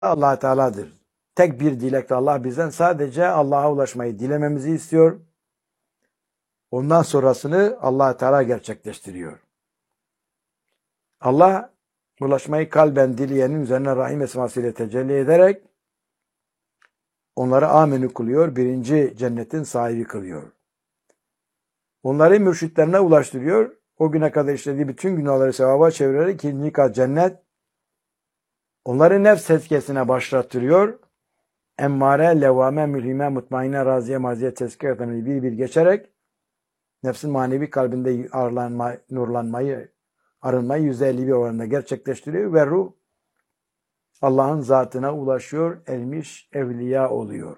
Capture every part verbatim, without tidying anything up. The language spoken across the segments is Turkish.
Allah Teala'dır. Tek bir dilekle Allah bizden sadece Allah'a ulaşmayı dilememizi istiyor. Ondan sonrasını Allah Teala gerçekleştiriyor. Allah ulaşmayı kalben dileyenin üzerine rahim esmasıyla tecelli ederek onları amenü kılıyor, birinci cennetin sahibi kılıyor. Onları mürşitlerine ulaştırıyor. O güne kadar işlediği bütün günahları sevaba çevirerek ikinci kat cennet. Onları nefs tezkiyesine başlattırıyor. Emmare, levvame, mülhime, mutmainne, raziye, maziye, tezkiye etmeyi bir bir geçerek nefsin manevi kalbinde arlanma, nurlanmayı, arınmayı yüzde elli bir oranında gerçekleştiriyor ve ruh Allah'ın zatına ulaşıyor, elmiş evliya oluyor.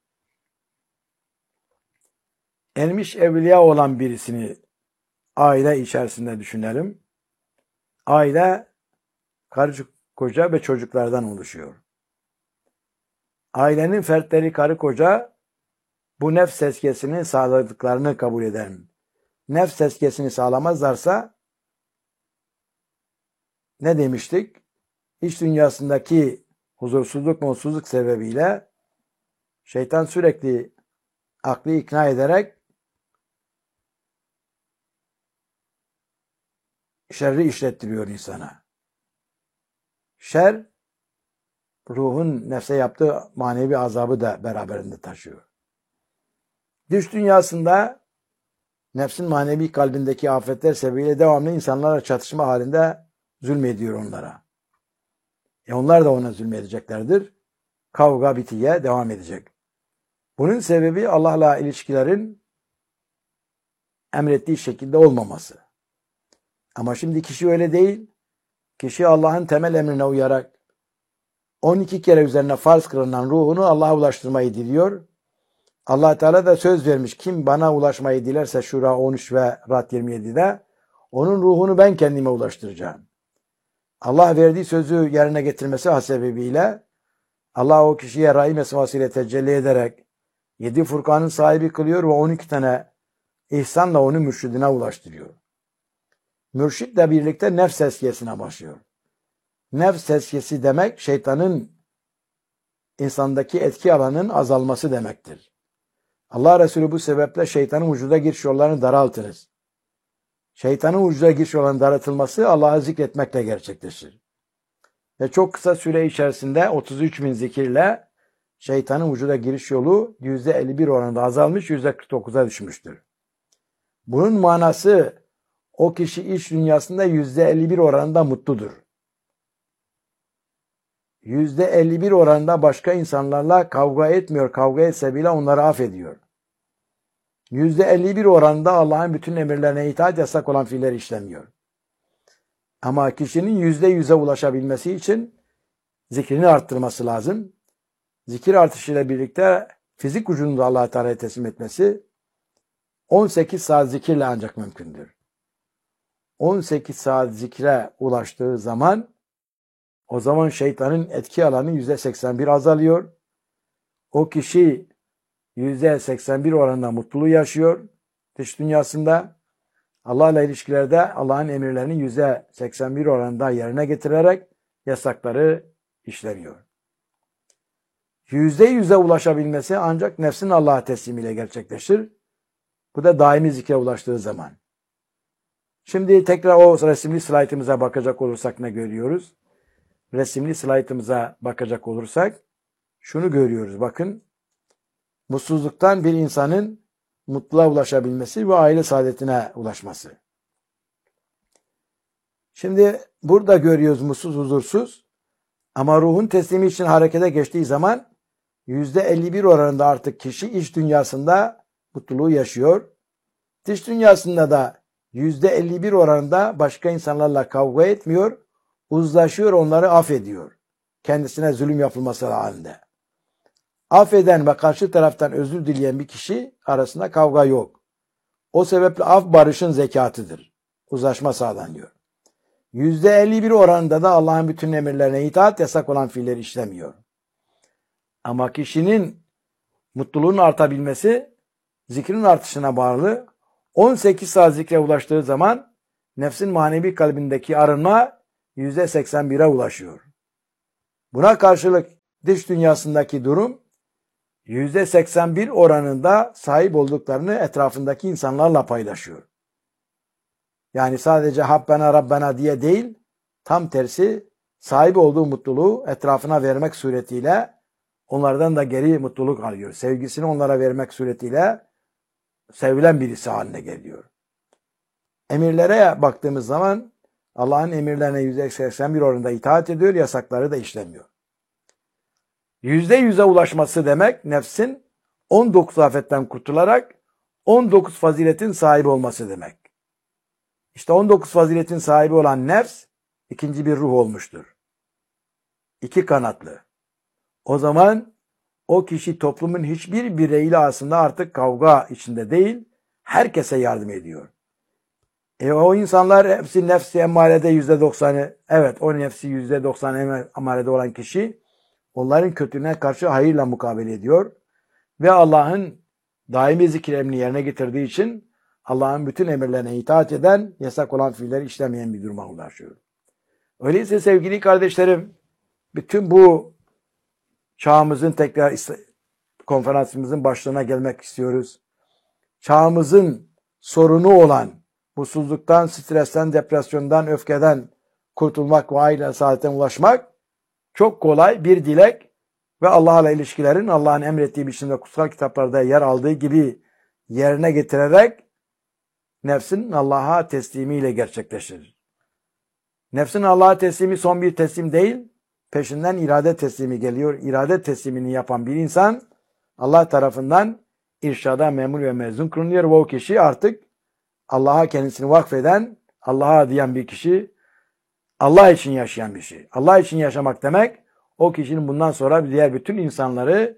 Elmiş evliya olan birisini aile içerisinde düşünelim. Aile karı koca ve çocuklardan oluşuyor. Ailenin fertleri karı koca bu nefs tezkiyesini sağladıklarını kabul eder. Nefs tezkiyesini sağlamazlarsa ne demiştik? İç dünyasındaki huzursuzluk, mutsuzluk sebebiyle şeytan sürekli aklı ikna ederek şerri işlettiriyor insana. Şer, ruhun nefse yaptığı manevi azabı da beraberinde taşıyor. Dış dünyasında nefsin manevi kalbindeki afetler sebebiyle devamlı insanlarla çatışma halinde zulmediyor onlara. E onlar da ona zulmedeceklerdir. Kavga bitiye devam edecek. Bunun sebebi Allah'la ilişkilerin emrettiği şekilde olmaması. Ama şimdi kişi öyle değil. Kişi Allah'ın temel emrine uyarak on iki kere üzerine farz kılınan ruhunu Allah'a ulaştırmayı diliyor. Allah Teala da söz vermiş. Kim bana ulaşmayı dilerse Şura on üç ve Rad yirmi yedi'de onun ruhunu ben kendime ulaştıracağım. Allah verdiği sözü yerine getirmesi hasebiyle Allah o kişiye rahim esmasıyla tecelli ederek yedi Furkan'ın sahibi kılıyor ve on iki tane ihsanla onu mürşidine ulaştırıyor. Mürşitle birlikte nefs tezkiyesine başlıyor. Nefs tezkiyesi demek şeytanın insandaki etki alanının azalması demektir. Allah Resulü bu sebeple şeytanın vücuda giriş yollarını daraltınız. Şeytanın vücuda giriş yollarının daraltılması Allah'ı zikretmekle gerçekleşir. Ve çok kısa süre içerisinde otuz üç bin zikirle şeytanın vücuda giriş yolu yüzde elli bir oranında azalmış, yüzde kırk dokuza düşmüştür. Bunun manası o kişi iç dünyasında yüzde elli bir oranında mutludur. yüzde elli bir oranında başka insanlarla kavga etmiyor, kavga etse bile onları affediyor. yüzde elli bir oranında Allah'ın bütün emirlerine itaat yasak olan fiilleri işlemiyor. Ama kişinin yüzde yüze ulaşabilmesi için zikrini arttırması lazım. Zikir artışıyla birlikte fizik gücünü de Allah-u Teala'ya teslim etmesi on sekiz saat zikirle ancak mümkündür. on sekiz saat zikre ulaştığı zaman o zaman şeytanın etki alanı yüzde seksen bir azalıyor. O kişi yüzde seksen bir oranında mutluluğu yaşıyor dış dünyasında. Allah'la ilişkilerde Allah'ın emirlerini yüzde seksen bir oranında yerine getirerek yasakları işlemiyor. Yüzde yüze ulaşabilmesi ancak nefsin Allah'a teslimiyle gerçekleşir. Bu da daimi zikre ulaştığı zaman. Şimdi tekrar o resimli slaytımıza bakacak olursak ne görüyoruz? Resimli slaytımıza bakacak olursak şunu görüyoruz. Bakın, mutsuzluktan bir insanın mutluluğa ulaşabilmesi ve aile saadetine ulaşması. Şimdi burada görüyoruz mutsuz, huzursuz ama ruhun teslimi için harekete geçtiği zaman yüzde elli bir oranında artık kişi iç dünyasında mutluluğu yaşıyor. Dış dünyasında da yüzde elli bir oranında başka insanlarla kavga etmiyor, uzlaşıyor, onları affediyor. Kendisine zulüm yapılması halinde. Affeden ve karşı taraftan özür dileyen bir kişi arasında kavga yok. O sebeple af barışın zekatıdır. Uzlaşma sağlanıyor. yüzde elli bir oranında da Allah'ın bütün emirlerine itaat, yasak olan fiilleri işlemiyor. Ama kişinin mutluluğun artabilmesi zikrin artışına bağlı. on sekiz saat zikre ulaştığı zaman nefsin manevi kalbindeki arınma yüzde seksen bire ulaşıyor. Buna karşılık dış dünyasındaki durum yüzde seksen bir oranında sahip olduklarını etrafındaki insanlarla paylaşıyor. Yani sadece Habbena Rabbena diye değil, tam tersi sahip olduğu mutluluğu etrafına vermek suretiyle onlardan da geri mutluluk alıyor. Sevgisini onlara vermek suretiyle sevilen birisi haline geliyor. Emirlere baktığımız zaman Allah'ın emirlerine yüzde seksen bir oranında itaat ediyor, yasakları da işlemiyor. Yüzde yüze ulaşması demek nefsin on dokuz afetten kurtularak on dokuz faziletin sahibi olması demek. İşte on dokuz faziletin sahibi olan nefs ikinci bir ruh olmuştur. İki kanatlı. O zaman o kişi toplumun hiçbir bireyiyle aslında artık kavga içinde değil, herkese yardım ediyor. E o insanlar hepsi nefsi emmarede yüzde doksanı, evet o nefsi yüzde doksan emmarede olan kişi onların kötülüğüne karşı hayırla mukabele ediyor. Ve Allah'ın daimi zikir emrini yerine getirdiği için Allah'ın bütün emirlerine itaat eden, yasak olan fiilleri işlemeyen bir duruma ulaşıyor. Öyleyse sevgili kardeşlerim, bütün bu çağımızın tekrar konferansımızın başlığına gelmek istiyoruz. Çağımızın sorunu olan mutsuzluktan, stresten, depresyondan, öfkeden kurtulmak ve aile saadetine ulaşmak çok kolay bir dilek ve Allah'la ilişkilerin Allah'ın emrettiği biçimde kutsal kitaplarda yer aldığı gibi yerine getirerek nefsin Allah'a teslimiyle gerçekleşir. Nefsin Allah'a teslimi son bir teslim değil, peşinden irade teslimi geliyor. İrade teslimini yapan bir insan Allah tarafından irşada memur ve mezun kılınıyor ve o kişi artık Allah'a kendisini vakfeden, Allah'a adayan bir kişi, Allah için yaşayan bir şey. Allah için yaşamak demek, o kişinin bundan sonra diğer bütün insanları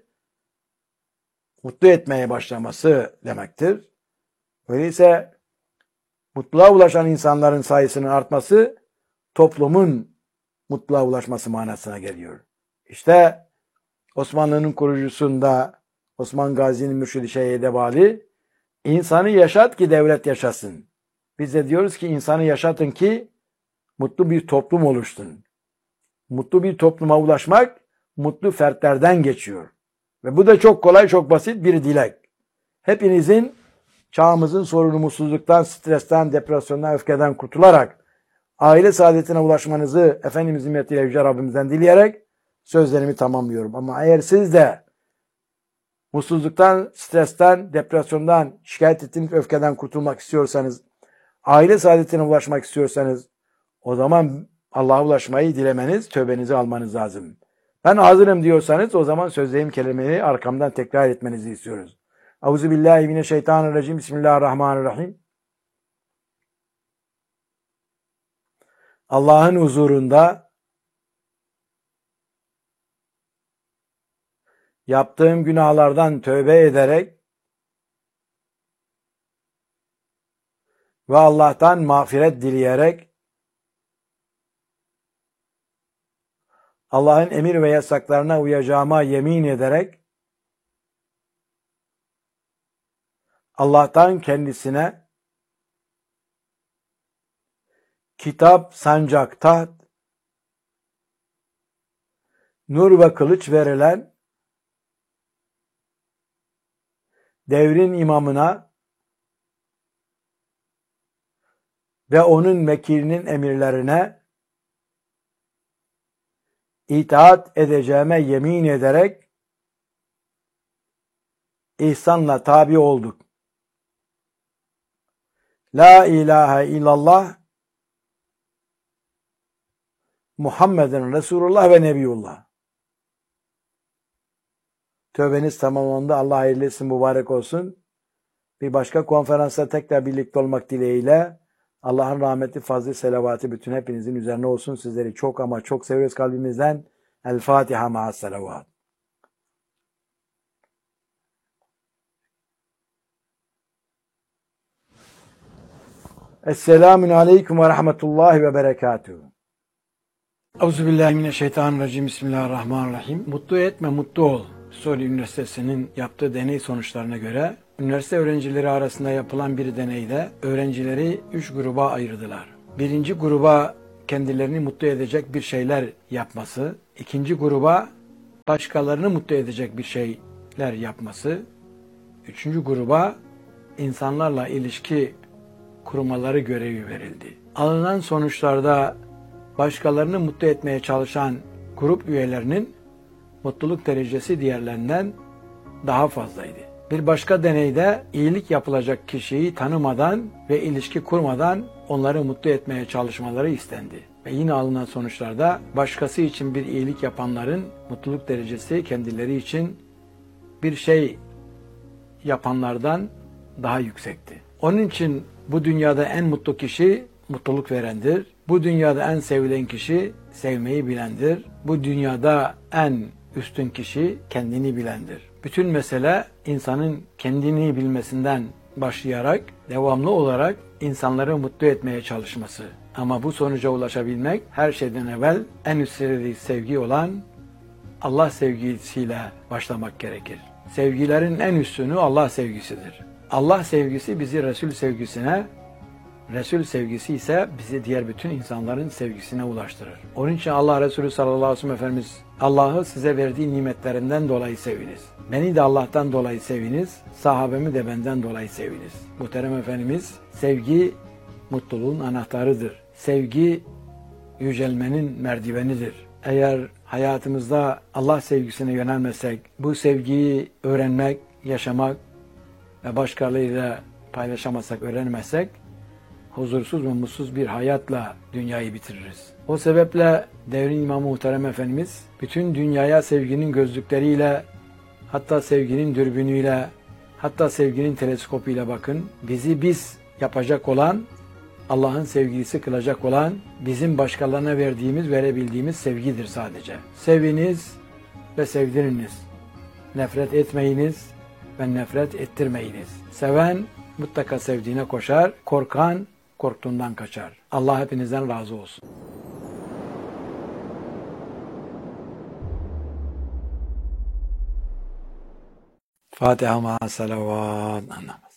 mutlu etmeye başlaması demektir. Öyleyse mutluluğa ulaşan insanların sayısının artması, toplumun mutluluğa ulaşması manasına geliyor. İşte Osmanlı'nın kurucusunda Osman Gazi'nin mürşidi Şeyh Edebali, insanı yaşat ki devlet yaşasın. Biz de diyoruz ki insanı yaşatın ki mutlu bir toplum oluşsun. Mutlu bir topluma ulaşmak mutlu fertlerden geçiyor. Ve bu da çok kolay, çok basit bir dilek. Hepinizin çağımızın sorunu mutsuzluktan, stresten, depresyondan, öfkeden kurtularak aile saadetine ulaşmanızı Efendimizin himmet Yüce Rabbimizden dileyerek sözlerimi tamamlıyorum. Ama eğer siz de mutsuzluktan, stresten, depresyondan, şikayet ettiğiniz öfkeden kurtulmak istiyorsanız, aile saadetine ulaşmak istiyorsanız, o zaman Allah'a ulaşmayı dilemeniz, tövbenizi almanız lazım. Ben hazırım diyorsanız o zaman sözlediğim kelimeyi arkamdan tekrar etmenizi istiyoruz. Euzubillahimineşşeytanirracim. Bismillahirrahmanirrahim. Allah'ın huzurunda yaptığım günahlardan tövbe ederek ve Allah'tan mağfiret dileyerek Allah'ın emir ve yasaklarına uyacağıma yemin ederek Allah'tan kendisine kitap, sancak, taht, nur ve kılıç verilen devrin imamına ve onun vekilinin emirlerine itaat edeceğime yemin ederek ihsanla tabi olduk. La ilahe illallah Muhammeden Resulullah ve Nebiyullah. Tövbeniz tamamlandı. Allah hayırlı etsin, mübarek olsun. Bir başka konferansta tekrar birlikte olmak dileğiyle Allah'ın rahmeti, fazlı, selavatı bütün hepinizin üzerine olsun. Sizleri çok ama çok seviyoruz kalbimizden. El Fatiha ma'as selavat. Esselamun aleyküm ve rahmetullahi ve berekatuhu. Euzubillahimineşşeytanirracim. Bismillahirrahmanirrahim. Mutlu etme, mutlu ol. Soli Üniversitesi'nin yaptığı deney sonuçlarına göre üniversite öğrencileri arasında yapılan bir deneyde öğrencileri üç gruba ayırdılar. Birinci gruba kendilerini mutlu edecek bir şeyler yapması, İkinci gruba başkalarını mutlu edecek bir şeyler yapması. Üçüncü gruba insanlarla ilişki kurmaları görevi verildi. Alınan sonuçlarda başkalarını mutlu etmeye çalışan grup üyelerinin mutluluk derecesi diğerlerinden daha fazlaydı. Bir başka deneyde iyilik yapılacak kişiyi tanımadan ve ilişki kurmadan onları mutlu etmeye çalışmaları istendi. Ve yine alınan sonuçlarda başkası için bir iyilik yapanların mutluluk derecesi kendileri için bir şey yapanlardan daha yüksekti. Onun için bu dünyada en mutlu kişi mutluluk verendir. Bu dünyada en sevilen kişi sevmeyi bilendir. Bu dünyada en üstün kişi kendini bilendir. Bütün mesele insanın kendini bilmesinden başlayarak devamlı olarak insanları mutlu etmeye çalışması. Ama bu sonuca ulaşabilmek her şeyden evvel en üst sevgi olan Allah sevgisiyle başlamak gerekir. Sevgilerin en üstünü Allah sevgisidir. Allah sevgisi bizi Resul sevgisine, Resul sevgisi ise bizi diğer bütün insanların sevgisine ulaştırır. Onun için Allah Resulü sallallahu aleyhi ve sellem Efendimiz, Allah'ı size verdiği nimetlerinden dolayı seviniz. Beni de Allah'tan dolayı seviniz, sahabemi de benden dolayı seviniz. Muhterem Efendimiz, sevgi mutluluğun anahtarıdır. Sevgi yücelmenin merdivenidir. Eğer hayatımızda Allah sevgisine yönelmesek, bu sevgiyi öğrenmek, yaşamak ve başkalarıyla paylaşamasak, öğrenmezsek, huzursuz ve mutsuz bir hayatla dünyayı bitiririz. O sebeple devrin İmamı Muhterem Efendimiz, bütün dünyaya sevginin gözlükleriyle, hatta sevginin dürbünüyle, hatta sevginin teleskopuyla bakın. Bizi biz yapacak olan, Allah'ın sevgilisi kılacak olan, bizim başkalarına verdiğimiz, verebildiğimiz sevgidir sadece. Seviniz ve sevdiriniz. Nefret etmeyiniz ve nefret ettirmeyiniz. Seven mutlaka sevdiğine koşar, korkan korktuğundan kaçar. Allah hepinizden razı olsun. Fatiha ma salavat.